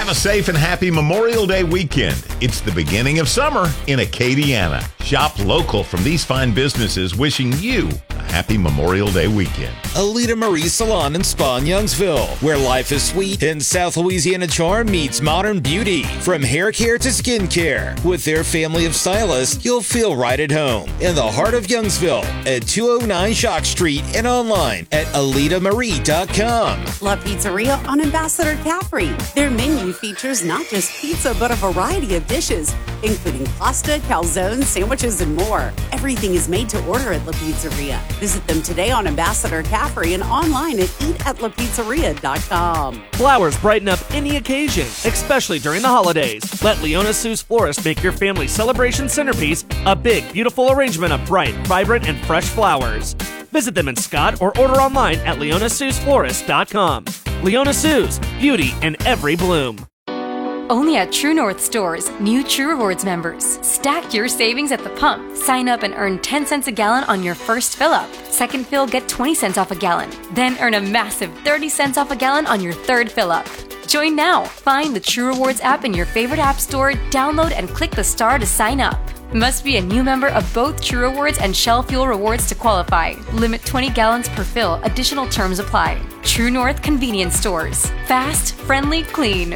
a safe and happy Memorial Day weekend. It's the beginning of summer in Acadiana. Shop local from these fine businesses, wishing you a happy Memorial Day weekend. Alita Marie Salon and Spa in Youngsville, where life is sweet and South Louisiana charm meets modern beauty. From hair care to skin care, with their family of stylists, you'll feel right at home. In the heart of Youngsville, at 209 Shock Street and online at AlitaMarie.com. La Pizzeria on Ambassador Caffrey. Their menu features not just pizza, but a variety of dishes, including pasta, calzones, sandwiches, and more. Everything is made to order at La Pizzeria. Visit them today on Ambassador Caffrey and online at eatatlapizzeria.com. Flowers brighten up any occasion, especially during the holidays. Let Leona Sue's Florist make your family celebration centerpiece a big, beautiful arrangement of bright, vibrant, and fresh flowers. Visit them in Scott or order online at leonasuesflorist.com. Leona Sue's, beauty in every bloom. Only at True North stores, new True Rewards members. Stack your savings at the pump. Sign up and earn 10 cents a gallon on your first fill up. Second fill, get 20 cents off a gallon. Then earn a massive 30 cents off a gallon on your third fill up. Join now. Find the True Rewards app in your favorite app store, download and click the star to sign up. Must be a new member of both True Rewards and Shell Fuel Rewards to qualify. Limit 20 gallons per fill. Additional terms apply. True North Convenience Stores. Fast, friendly, clean.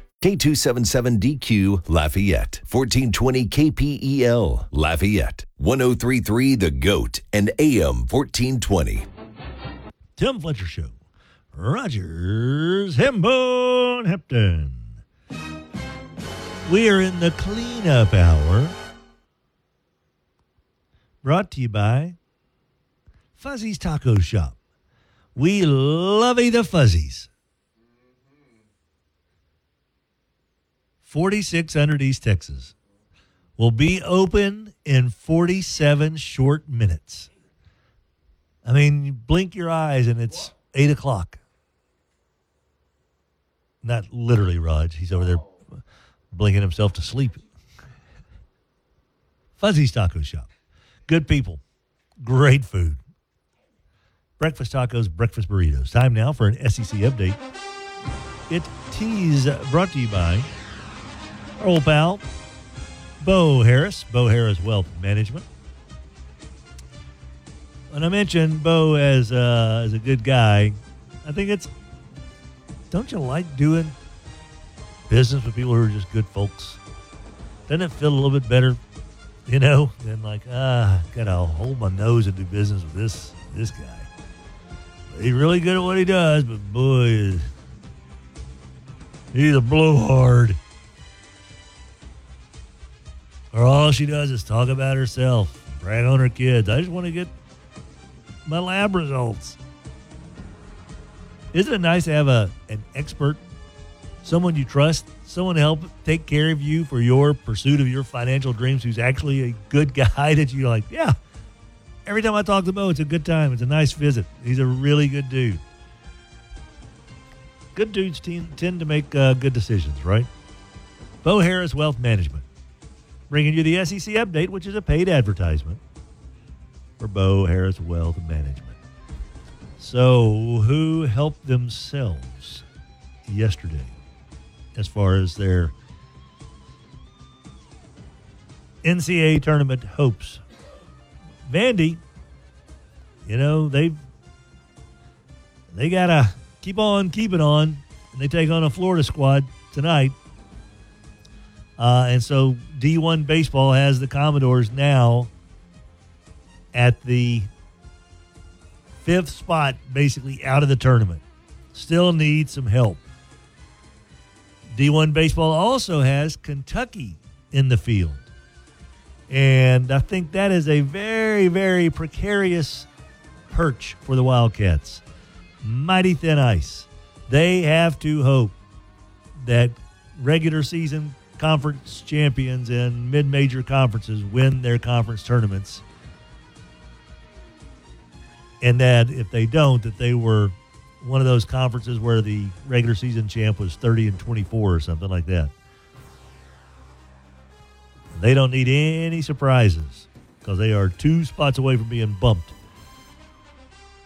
K277DQ Lafayette, 1420 KPEL Lafayette, 1033 The Goat, and AM 1420. Tim Fletcher Show. Rogers, Hembone, Hepton. We are in the cleanup hour. Brought to you by Fuzzy's Taco Shop. We lovey the Fuzzies. 4600 East Texas will be open in 47 short minutes. I mean, you blink your eyes and it's 8 o'clock. Not literally, Raj. He's over there blinking himself to sleep. Fuzzy's Taco Shop. Good people. Great food. Breakfast tacos, breakfast burritos. Time now for an SEC update. It is brought to you by our old pal, Bo Harris. Bo Harris Wealth Management. When I mentioned Bo as a good guy, I think it's, don't you like doing business with people who are just good folks? Doesn't it feel a little bit better, you know, than like, gotta hold my nose and do business with this guy. He's really good at what he does, but boy, he's a blowhard. Or all she does is talk about herself, brag on her kids. I just want to get my lab results. Isn't it nice to have an expert, someone you trust, someone to help take care of you for your pursuit of your financial dreams, who's actually a good guy that you're like, yeah, every time I talk to Bo, it's a good time. It's a nice visit. He's a really good dude. Good dudes tend to make good decisions, right? Bo Harris Wealth Management. Bringing you the SEC update, which is a paid advertisement for Bo Harris Wealth Management. So, who helped themselves yesterday as far as their NCAA tournament hopes? Vandy, you know, they got to keep on keeping on, and they take on a Florida squad tonight. And so D1 baseball has the Commodores now at the 5th spot, basically out of the tournament. Still need some help. D1 baseball also has Kentucky in the field. And I think that is a very, very precarious perch for the Wildcats. Mighty thin ice. They have to hope that regular season conference champions and mid-major conferences win their conference tournaments. And that if they don't, that they were one of those conferences where the regular season champ was 30-24 or something like that. They don't need any surprises because they are 2 spots away from being bumped.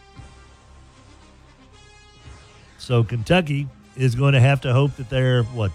So Kentucky is going to have to hope that they're,